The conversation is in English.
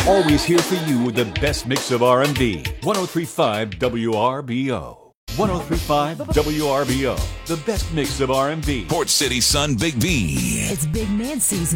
Always here for you with the best mix of R&B. 103.5 WRBO. 103.5 WRBO. The best mix of R&B. Port City Sun Big B. It's Big Man season.